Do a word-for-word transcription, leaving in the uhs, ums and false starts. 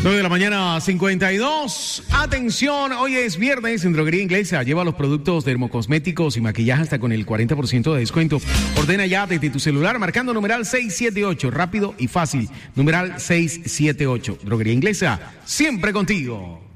nueve de la mañana, cincuenta y dos. Atención, hoy es viernes en Droguería Inglesa. Lleva los productos dermocosméticos y maquillaje hasta con el cuarenta por ciento de descuento. Ordena ya desde tu celular marcando numeral seis siete ocho. Rápido y fácil. Numeral seis siete ocho. Droguería Inglesa, siempre contigo.